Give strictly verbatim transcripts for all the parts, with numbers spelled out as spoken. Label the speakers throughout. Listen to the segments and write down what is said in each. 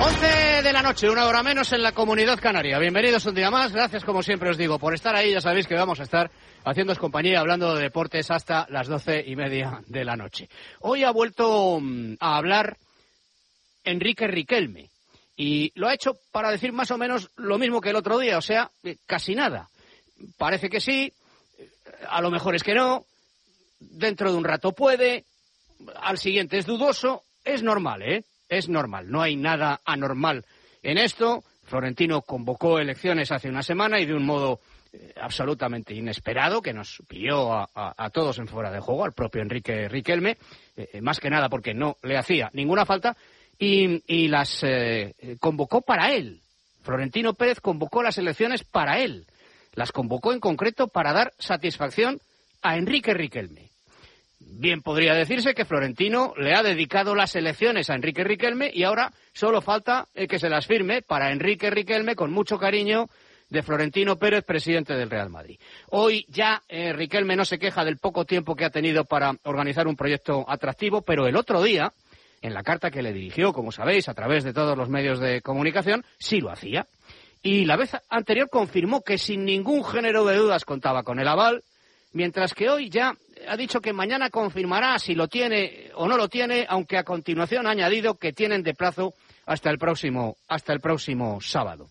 Speaker 1: once de la noche, una hora menos en la Comunidad Canaria. Bienvenidos un día más. Gracias, como siempre os digo, por estar ahí. Ya sabéis que vamos a estar haciéndoos compañía, hablando de deportes hasta las doce y media de la noche. Hoy ha vuelto a hablar Enrique Riquelme. Y lo ha hecho para decir más o menos lo mismo que el otro día, o sea, casi nada. Parece que sí, a lo mejor es que no, dentro de un rato puede, al siguiente es dudoso, es normal, ¿eh? Es normal, no hay nada anormal en esto. Florentino convocó elecciones hace una semana y de un modo eh, absolutamente inesperado, que nos pilló a, a, a todos en fuera de juego, al propio Enrique Riquelme, eh, más que nada porque no le hacía ninguna falta, y, y las eh, convocó para él. Florentino Pérez convocó las elecciones para él. Las convocó en concreto para dar satisfacción a Enrique Riquelme. Bien podría decirse que Florentino le ha dedicado las elecciones a Enrique Riquelme y ahora solo falta eh, que se las firme para Enrique Riquelme, con mucho cariño, de Florentino Pérez, presidente del Real Madrid. Hoy ya eh, Riquelme no se queja del poco tiempo que ha tenido para organizar un proyecto atractivo, pero el otro día, en la carta que le dirigió, como sabéis, a través de todos los medios de comunicación, sí lo hacía. Y la vez anterior confirmó que sin ningún género de dudas contaba con el aval, mientras que hoy ya ha dicho que mañana confirmará si lo tiene o no lo tiene, aunque a continuación ha añadido que tienen de plazo hasta el próximo, hasta el próximo sábado.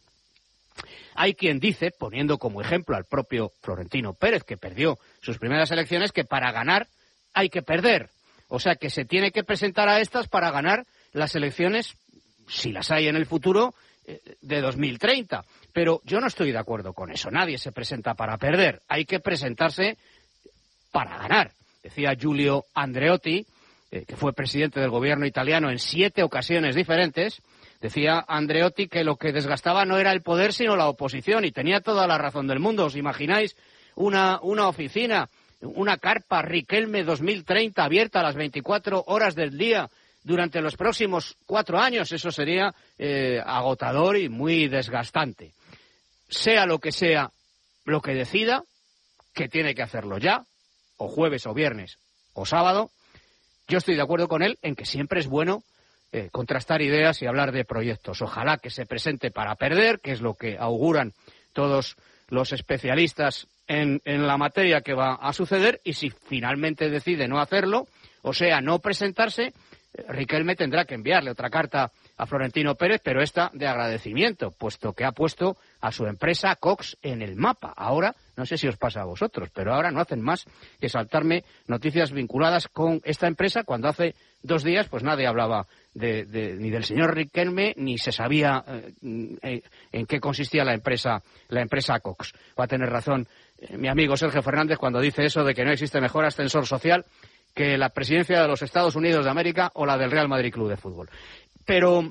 Speaker 1: Hay quien dice, poniendo como ejemplo al propio Florentino Pérez, que perdió sus primeras elecciones, que para ganar hay que perder. O sea, que se tiene que presentar a estas para ganar las elecciones, si las hay en el futuro, de dos mil treinta. Pero yo no estoy de acuerdo con eso. Nadie se presenta para perder. Hay que presentarse para ganar. Decía Giulio Andreotti, eh, que fue presidente del gobierno italiano en siete ocasiones diferentes. Decía Andreotti que lo que desgastaba no era el poder, sino la oposición, y tenía toda la razón del mundo. ¿Os imagináis una, una oficina, una carpa Riquelme dos mil treinta abierta a las veinticuatro horas del día durante los próximos cuatro años? Eso sería eh, agotador y muy desgastante. Sea lo que sea lo que decida, que tiene que hacerlo ya, o jueves o viernes o sábado, yo estoy de acuerdo con él en que siempre es bueno eh, contrastar ideas y hablar de proyectos. Ojalá que se presente para perder, que es lo que auguran todos los especialistas en, en la materia que va a suceder, y si finalmente decide no hacerlo, o sea, no presentarse, Riquelme tendrá que enviarle otra carta a Florentino Pérez, pero esta de agradecimiento, puesto que ha puesto a su empresa Cox en el mapa. Ahora, no sé si os pasa a vosotros, pero ahora no hacen más que saltarme noticias vinculadas con esta empresa, cuando hace dos días pues nadie hablaba de, de, ni del señor Riquelme, ni se sabía eh, eh, en qué consistía la empresa, la empresa Cox. Va a tener razón eh, mi amigo Sergio Fernández cuando dice eso de que no existe mejor ascensor social que la presidencia de los Estados Unidos de América o la del Real Madrid Club de Fútbol. Pero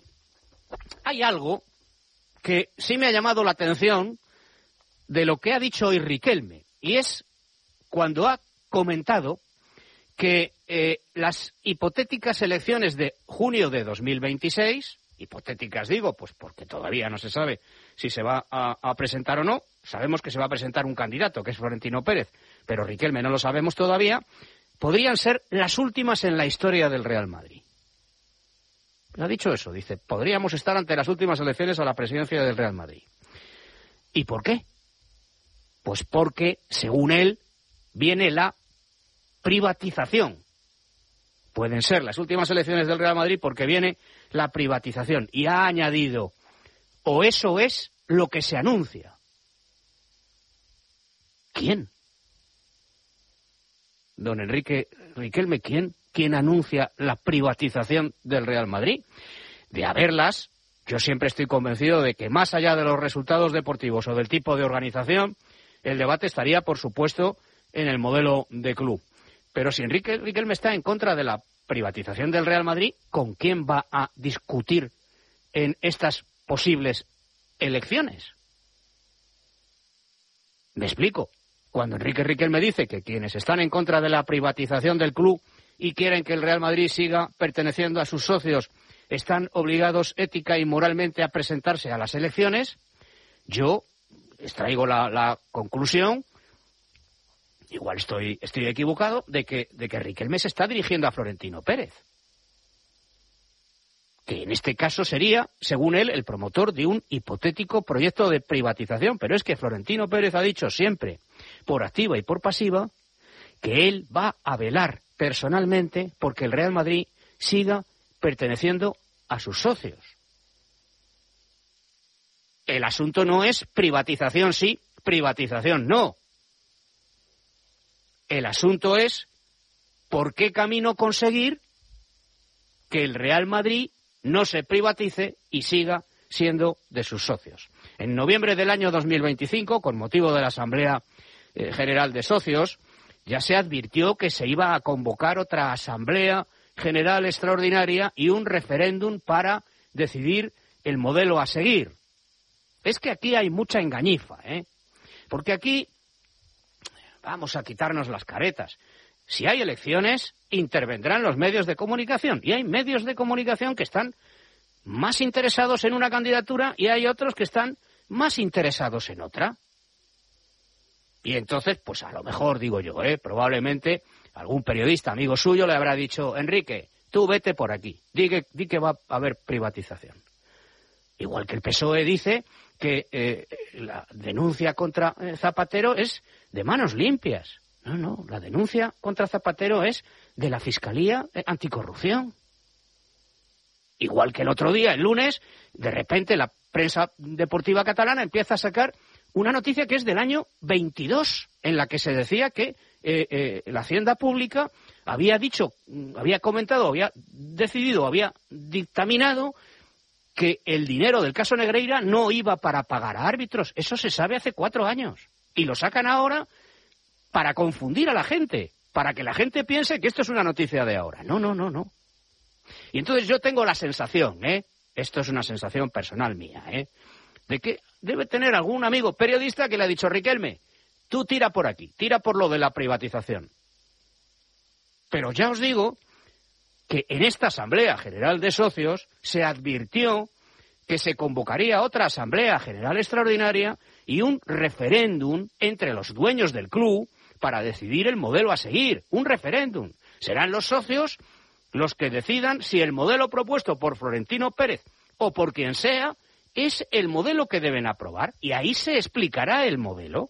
Speaker 1: hay algo que sí me ha llamado la atención de lo que ha dicho hoy Riquelme, y es cuando ha comentado que eh, las hipotéticas elecciones de junio de dos mil veintiséis, hipotéticas digo, pues porque todavía no se sabe si se va a, a presentar o no, sabemos que se va a presentar un candidato, que es Florentino Pérez, pero Riquelme no lo sabemos todavía, podrían ser las últimas en la historia del Real Madrid. Ha dicho eso, dice, podríamos estar ante las últimas elecciones a la presidencia del Real Madrid. ¿Y por qué? Pues porque, según él, viene la privatización. Pueden ser las últimas elecciones del Real Madrid porque viene la privatización. Y ha añadido, o eso es lo que se anuncia. ¿Quién? Don Enrique Riquelme, ¿quién? ¿Quién anuncia la privatización del Real Madrid? De haberlas, yo siempre estoy convencido de que más allá de los resultados deportivos o del tipo de organización, el debate estaría, por supuesto, en el modelo de club. Pero si Enrique Riquelme está en contra de la privatización del Real Madrid, ¿con quién va a discutir en estas posibles elecciones? Me explico. Cuando Enrique Riquelme dice que quienes están en contra de la privatización del club y quieren que el Real Madrid siga perteneciendo a sus socios están obligados ética y moralmente a presentarse a las elecciones, yo extraigo la, la conclusión, igual estoy, estoy equivocado, de que, de que Riquelme se está dirigiendo a Florentino Pérez. que en este caso sería, según él, el promotor de un hipotético proyecto de privatización. Pero es que Florentino Pérez ha dicho siempre, por activa y por pasiva, que él va a velar personalmente porque el Real Madrid siga perteneciendo a sus socios. El asunto no es privatización sí, privatización no. El asunto es por qué camino conseguir que el Real Madrid no se privatice y siga siendo de sus socios. En noviembre del año dos mil veinticinco, con motivo de la Asamblea eh, General de Socios, ya se advirtió que se iba a convocar otra Asamblea General Extraordinaria y un referéndum para decidir el modelo a seguir. Es que aquí hay mucha engañifa, ¿eh? Porque aquí vamos a quitarnos las caretas. Si hay elecciones, intervendrán los medios de comunicación. Y hay medios de comunicación que están más interesados en una candidatura y hay otros que están más interesados en otra. Y entonces, pues a lo mejor, digo yo, ¿eh? probablemente algún periodista amigo suyo le habrá dicho, Enrique, tú vete por aquí, di que, di que va a haber privatización. Igual que el P S O E dice que eh, la denuncia contra eh, Zapatero es de manos limpias. No, no, la denuncia contra Zapatero es de la Fiscalía Anticorrupción. Igual que el otro día, el lunes, de repente la prensa deportiva catalana empieza a sacar una noticia que es del año veintidós, en la que se decía que eh, eh, la Hacienda Pública había dicho, había comentado, había decidido, había dictaminado que el dinero del caso Negreira no iba para pagar a árbitros. Eso se sabe hace cuatro años. Y lo sacan ahora para confundir a la gente, para que la gente piense que esto es una noticia de ahora. No, no, no, no. Y entonces yo tengo la sensación, ¿eh? Esto es una sensación personal mía, ¿eh? De que debe tener algún amigo periodista que le ha dicho, Riquelme, tú tira por aquí, tira por lo de la privatización. Pero ya os digo que en esta Asamblea General de Socios se advirtió que se convocaría otra Asamblea General Extraordinaria y un referéndum entre los dueños del club para decidir el modelo a seguir. Un referéndum. Serán los socios los que decidan si el modelo propuesto por Florentino Pérez o por quien sea es el modelo que deben aprobar. Y ahí se explicará el modelo.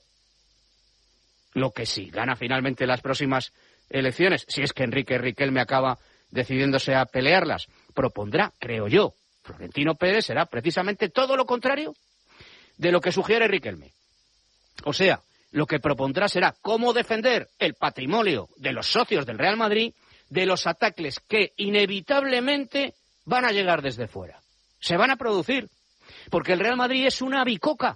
Speaker 1: Lo que sí gana finalmente las próximas elecciones, si es que Enrique Riquelme acaba decidiéndose a pelearlas, propondrá, creo yo, Florentino Pérez será precisamente todo lo contrario de lo que sugiere Riquelme. O sea, lo que propondrá será cómo defender el patrimonio de los socios del Real Madrid de los ataques que inevitablemente van a llegar desde fuera. Se van a producir, porque el Real Madrid es una bicoca,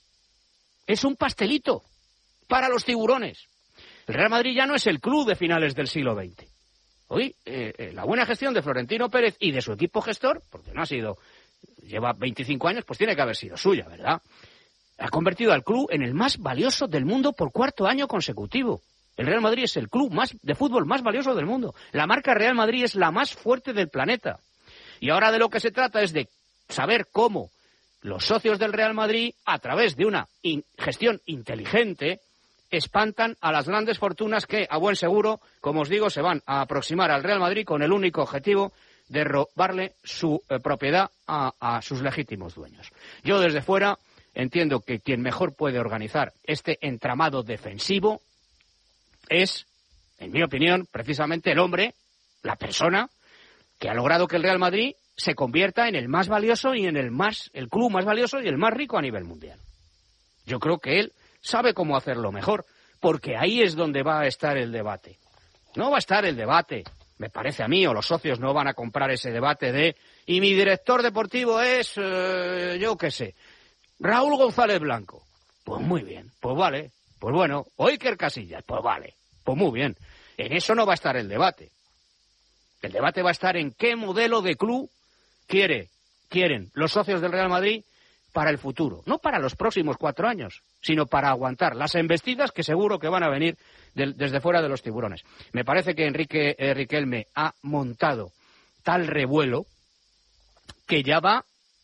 Speaker 1: es un pastelito para los tiburones. El Real Madrid ya no es el club de finales del siglo veinte. Hoy, eh, eh, la buena gestión de Florentino Pérez y de su equipo gestor, porque no ha sido, lleva veinticinco años, pues tiene que haber sido suya, ¿verdad? Ha convertido al club en el más valioso del mundo por cuarto año consecutivo. El Real Madrid es el club más de fútbol más valioso del mundo. La marca Real Madrid es la más fuerte del planeta. Y ahora de lo que se trata es de saber cómo los socios del Real Madrid, a través de una in- gestión inteligente, espantan a las grandes fortunas que, a buen seguro, como os digo, se van a aproximar al Real Madrid con el único objetivo de robarle su eh, propiedad a, a sus legítimos dueños. Yo desde fuera entiendo que quien mejor puede organizar este entramado defensivo es, en mi opinión, precisamente el hombre, la persona, que ha logrado que el Real Madrid se convierta en el más valioso y en el más, el club más valioso y el más rico a nivel mundial. Yo creo que él sabe cómo hacerlo mejor, porque ahí es donde va a estar el debate. No va a estar el debate, me parece a mí, o los socios no van a comprar ese debate de y mi director deportivo es, eh, yo qué sé, Raúl González Blanco. Pues muy bien, pues vale, pues bueno, o Iker Casillas, pues vale, pues muy bien. En eso no va a estar el debate. El debate va a estar en qué modelo de club quiere, quieren los socios del Real Madrid para el futuro, no para los próximos cuatro años, sino para aguantar las embestidas que seguro que van a venir de, desde fuera de los tiburones. Me parece que Enrique eh, Riquelme ha montado tal revuelo que ya va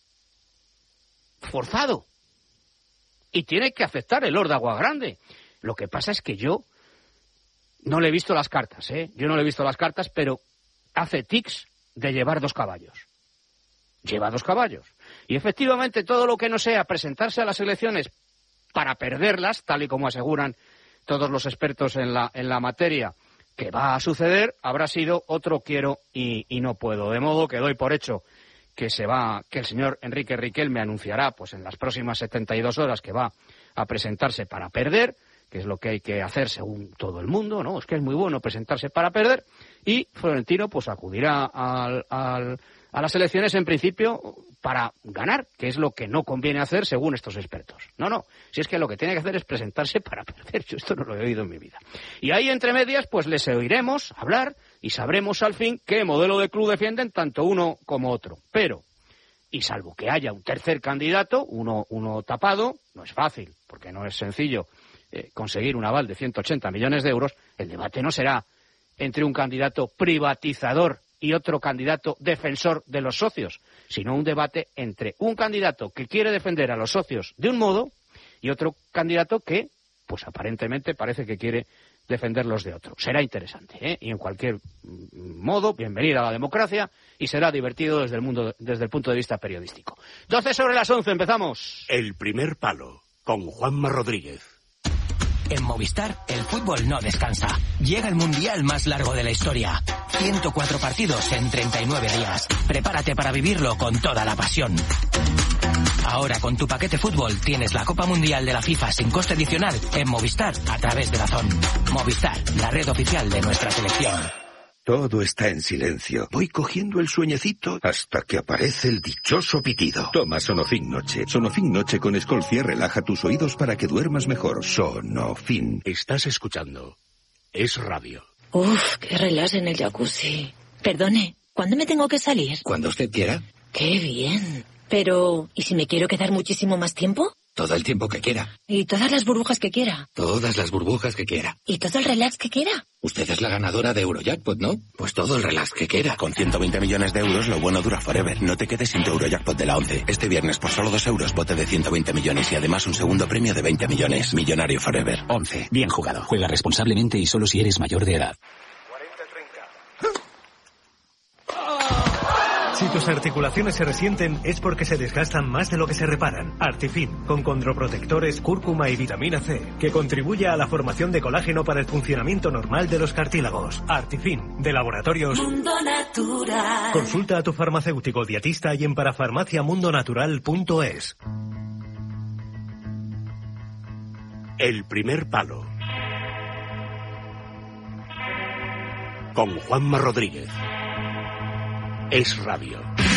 Speaker 1: forzado y tiene que aceptar el Lord Agua Grande. Lo que pasa es que yo no le he visto las cartas, ¿eh? Yo no le he visto las cartas, pero hace tics de llevar dos caballos. lleva dos caballos. Y efectivamente todo lo que no sea presentarse a las elecciones para perderlas, tal y como aseguran todos los expertos en la, en la materia, que va a suceder, habrá sido otro quiero y, y no puedo. De modo que doy por hecho que se va, que el señor Enrique Riquelme anunciará pues en las próximas setenta y dos horas que va a presentarse para perder, que es lo que hay que hacer según todo el mundo, ¿no? Es que es muy bueno presentarse para perder, y Florentino pues acudirá al, al, a las elecciones en principio para ganar, que es lo que no conviene hacer según estos expertos. No, no, si es que lo que tiene que hacer es presentarse para perder. Yo esto no lo he oído en mi vida. Y ahí entre medias pues les oiremos hablar y sabremos al fin qué modelo de club defienden tanto uno como otro. Pero, y salvo que haya un tercer candidato, uno, uno tapado, no es fácil, porque no es sencillo eh, conseguir un aval de ciento ochenta millones de euros, el debate no será entre un candidato privatizador y otro candidato defensor de los socios, sino un debate entre un candidato que quiere defender a los socios de un modo y otro candidato que, pues aparentemente parece que quiere defenderlos de otro. Será interesante, ¿eh? Y en cualquier modo, bienvenida a la democracia, y será divertido desde el mundo, desde el punto de vista periodístico. doce sobre las once, empezamos.
Speaker 2: El primer palo, con Juanma Rodríguez.
Speaker 3: En Movistar, el fútbol no descansa. Llega el mundial más largo de la historia. ciento cuatro partidos en treinta y nueve días. Prepárate para vivirlo con toda la pasión. Ahora con tu paquete fútbol tienes la Copa Mundial de la FIFA sin coste adicional en Movistar a través de Dazón. Movistar, la red oficial de nuestra selección.
Speaker 4: Todo está en silencio. Voy cogiendo el sueñecito hasta que aparece el dichoso pitido. Toma Sonofin Noche. Sonofin Noche con Escolcia relaja tus oídos para que duermas mejor. Sonofin.
Speaker 2: Estás escuchando Es Radio.
Speaker 5: Uf, qué relax en el jacuzzi. Perdone, ¿cuándo me tengo que salir?
Speaker 6: Cuando usted quiera.
Speaker 5: Qué bien. Pero, ¿y si me quiero quedar muchísimo más tiempo?
Speaker 6: Todo el tiempo que quiera.
Speaker 5: ¿Y todas las burbujas que quiera?
Speaker 6: Todas las burbujas que quiera.
Speaker 5: ¿Y todo el relax que quiera?
Speaker 6: Usted es la ganadora de Eurojackpot, ¿no? Pues todo el relax que quiera.
Speaker 7: Con ciento veinte millones de euros, lo bueno dura forever. No te quedes sin tu Eurojackpot de la once. Este viernes, por solo dos euros, bote de ciento veinte millones y además un segundo premio de veinte millones. Millonario forever.
Speaker 8: once. Bien jugado. Juega responsablemente y solo si eres mayor de edad.
Speaker 9: Si tus articulaciones se resienten es porque se desgastan más de lo que se reparan. Artifin, con condroprotectores, cúrcuma y vitamina C, que contribuye a la formación de colágeno para el funcionamiento normal de los cartílagos. Artifin, de Laboratorios
Speaker 10: Mundo Natural.
Speaker 9: Consulta a tu farmacéutico dietista y en parafarmacia mundo natural punto es.
Speaker 2: El primer palo, con Juanma Rodríguez. Es Radio.